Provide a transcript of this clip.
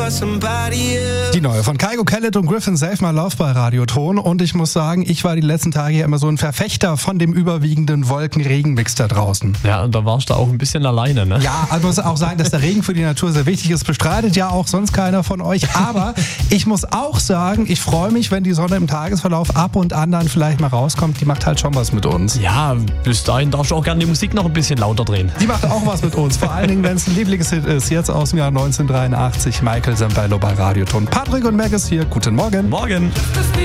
Die neue von Kygo Khaled und Griffin, Save My Love bei Radioton. Und ich muss sagen, ich war die letzten Tage ja immer so ein Verfechter von dem überwiegenden Wolken-Regen-Mix da draußen. Ja, und da warst du auch ein bisschen alleine, ne? Ja, also muss auch sagen, dass der Regen für die Natur sehr wichtig ist. Bestreitet ja auch sonst keiner von euch. Aber ich muss auch sagen, ich freue mich, wenn die Sonne im Tagesverlauf ab und an dann vielleicht mal rauskommt. Die macht halt schon was mit uns. Ja, bis dahin darfst du auch gerne die Musik noch ein bisschen lauter drehen. Die macht auch was mit uns. Vor allen Dingen, wenn es ein Lieblingshit ist. Jetzt aus dem Jahr 1983. Michael Sembello bei Radioton. Patrick und Meg ist hier. Guten Morgen. Morgen.